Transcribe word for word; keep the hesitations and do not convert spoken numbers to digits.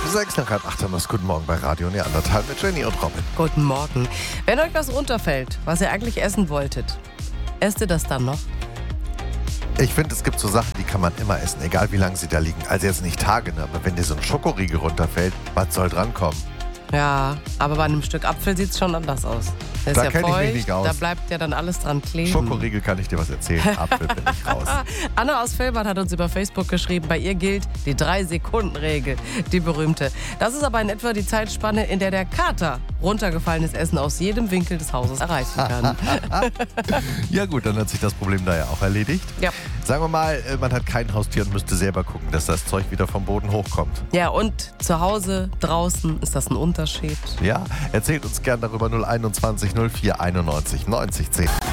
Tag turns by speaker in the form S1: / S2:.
S1: Sechs nach halb acht haben wir es. Guten Morgen bei Radio Neandertal mit Jenny und Robin.
S2: Guten Morgen. Wenn euch was runterfällt, was ihr eigentlich essen wolltet, esst ihr das dann noch?
S1: Ich finde, es gibt so Sachen, die kann man immer essen, egal wie lange sie da liegen. Also jetzt nicht Tage, ne? Aber wenn dir so ein Schokoriegel runterfällt, was soll drankommen?
S2: Ja, aber bei einem Stück Apfel sieht es schon anders aus. Der ist
S1: Da
S2: ja
S1: kenn ich mich
S2: feucht,
S1: nicht aus.
S2: da bleibt ja dann alles dran kleben.
S1: Schokoriegel kann ich dir was erzählen. Apfel bin ich raus.
S2: Anna aus Vilbert hat uns über Facebook geschrieben, bei ihr gilt die drei-Sekunden-Regel, die berühmte. Das ist aber in etwa die Zeitspanne, in der der Kater runtergefallenes Essen aus jedem Winkel des Hauses erreichen kann.
S1: Ja gut, dann hat sich das Problem da ja auch erledigt.
S2: Ja.
S1: Sagen wir mal, man hat kein Haustier und müsste selber gucken, dass das Zeug wieder vom Boden hochkommt.
S2: Ja, und zu Hause, draußen, ist das ein Unterschied?
S1: Ja, erzählt uns gern darüber null einundzwanzig null vier einundneunzig neunzig zehn.